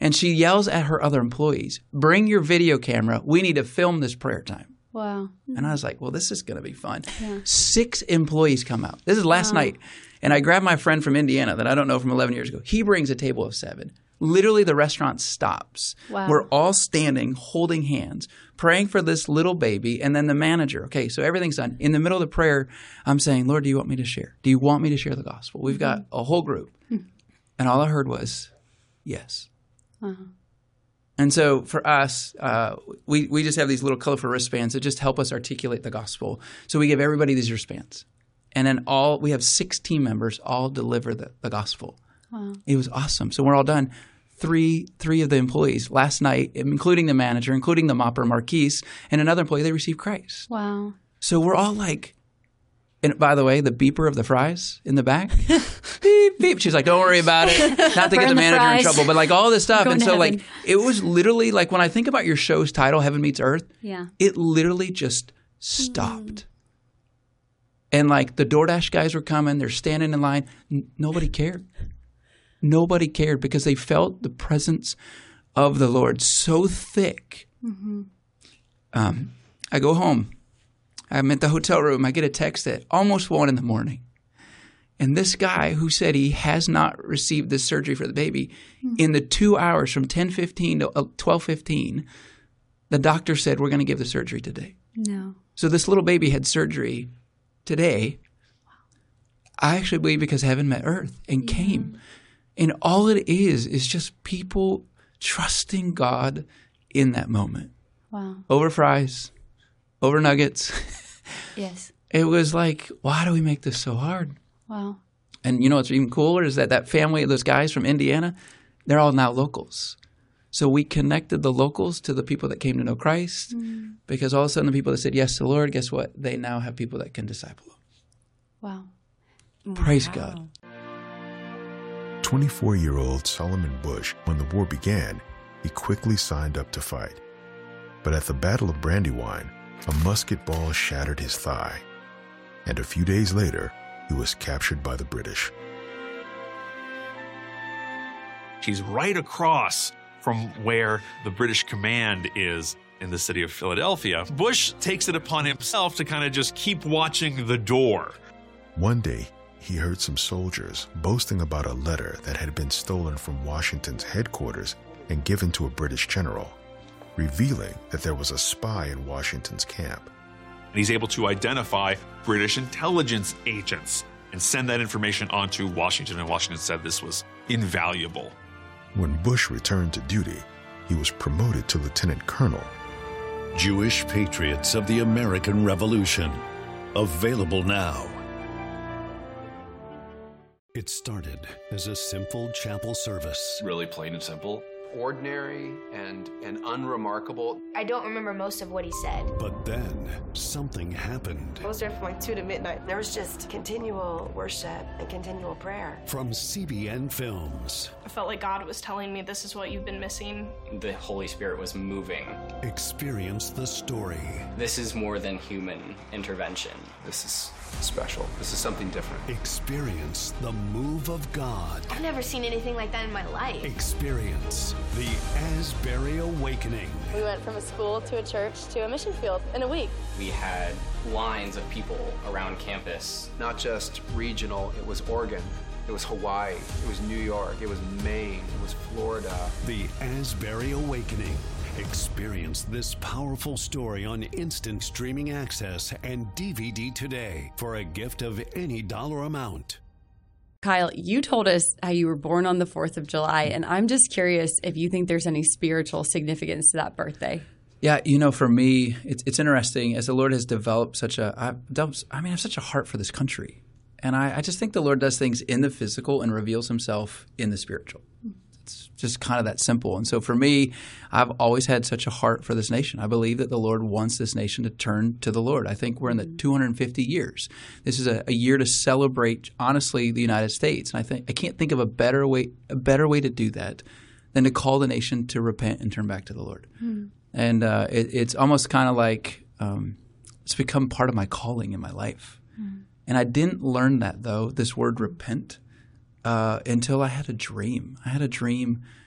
And she yells at her other employees, bring your video camera. We need to film this prayer time. Wow. And I was like, well, this is going to be fun. Yeah. 6 employees come out. This is last night. And I grabbed my friend from Indiana that I don't know from 11 years ago. He brings a table of 7. Literally, the restaurant stops. Wow. We're all standing, holding hands, praying for this little baby. And then the manager, okay, so everything's done. In the middle of the prayer, I'm saying, Lord, do you want me to share? Do you want me to share the gospel? We've got a whole group. And all I heard was, yes. Uh-huh. And so for us, we just have these little colorful wristbands that just help us articulate the gospel. So we give everybody these wristbands. And then we have 6 team members all deliver the gospel. Wow. It was awesome. So we're all done. Three of the employees last night, including the manager, including the mopper, Marquise, and another employee, they received Christ. Wow. So we're all like, and by the way, the beeper of the fries in the back, beep, beep. She's like, don't worry about it. Not to get the manager in trouble, but like all this stuff. Going And so to like, heaven. it was literally like when I think about your show's title, Heaven Meets Earth, Yeah. it literally just stopped. And like the DoorDash guys were coming, they're standing in line. Nobody cared. Nobody cared because they felt the presence of the Lord so thick. I go home. I'm at the hotel room. I get a text at almost 1 a.m. And this guy who said he has not received this surgery for the baby, in the 2 hours from 10:15 to 12:15, the doctor said, we're going to give the surgery today. No. So this little baby had surgery today. I actually believe because heaven met earth and came. And all it is just people trusting God in that moment. Wow. Over fries, over nuggets. Yes. It was like, why do we make this so hard? Wow. And you know what's even cooler is that family, those guys from Indiana, they're all now locals. So we connected the locals to the people that came to know Christ because all of a sudden the people that said yes to the Lord, guess what? They now have people that can disciple them. Wow. Praise God. 24-year-old Solomon Bush, when the war began, he quickly signed up to fight. But at the Battle of Brandywine, a musket ball shattered his thigh, and a few days later, he was captured by the British. He's right across from where the British command is in the city of Philadelphia. Bush takes it upon himself to kind of just keep watching the door. One day, he heard some soldiers boasting about a letter that had been stolen from Washington's headquarters and given to a British general, revealing that there was a spy in Washington's camp. And he's able to identify British intelligence agents and send that information on to Washington, and Washington said this was invaluable. When Bush returned to duty, he was promoted to lieutenant colonel. Jewish Patriots of the American Revolution. Available now. It started as a simple chapel service. Really plain and simple. Ordinary and unremarkable. I don't remember most of what he said. But then something happened. I was there from like 2 to midnight. There was just continual worship and continual prayer. From CBN Films. I felt like God was telling me this is what you've been missing. The Holy Spirit was moving. Experience the story. This is more than human intervention. This is special. This is something different. Experience the move of God. I've never seen anything like that in my life. Experience the Asbury Awakening. We went from a school to a church to a mission field in a week. We had lines of people around campus. Not just regional, it was Oregon, it was Hawaii, it was New York, it was Maine, it was Florida. The Asbury Awakening. Experience this powerful story on instant streaming access and DVD today for a gift of any dollar amount. Kyle, you told us how you were born on the 4th of July, and I'm just curious if you think there's any spiritual significance to that birthday. Yeah, you know, for me, it's interesting as the Lord has developed such I have such a heart for this country. And I just think the Lord does things in the physical and reveals himself in the spiritual. It's just kind of that simple. And so for me, I've always had such a heart for this nation. I believe that the Lord wants this nation to turn to the Lord. I think we're in the 250 years. This is a year to celebrate, honestly, the United States. And I can't think of a better way to do that than to call the nation to repent and turn back to the Lord. And it's almost kind of like it's become part of my calling in my life. And I didn't learn that, though, this word repent, until I had a dream. I had a dream